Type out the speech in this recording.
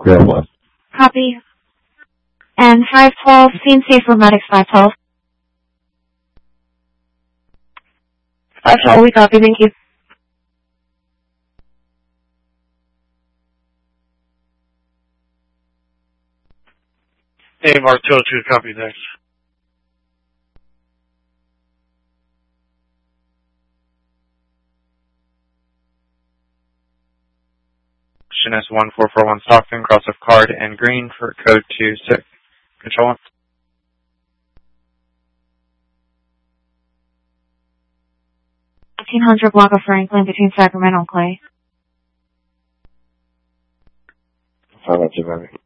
Grill 1. Copy. And 512, scene safe for medics 512. 512, we copy, thank you. Hey, Mark 202, copy, thanks. S 1441 Stockton, cross of card and green for code 26. Control 1. 1500 block of Franklin between Sacramento and Clay. 502, baby.